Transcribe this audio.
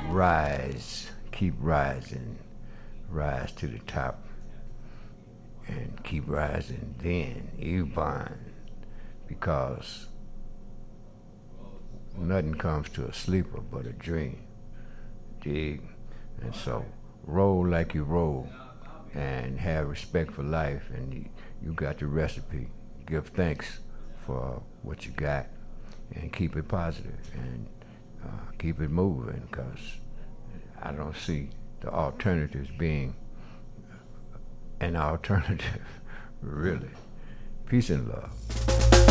rise, keep rising, rise to the top, and keep rising. Then you bond, because nothing comes to a sleeper but a dream. Dig? And so roll like you roll, and have respect for life, and you got the recipe. Give thanks for what you got, and keep it positive, and keep it moving, because I don't see the alternatives being an alternative, really. Peace and love.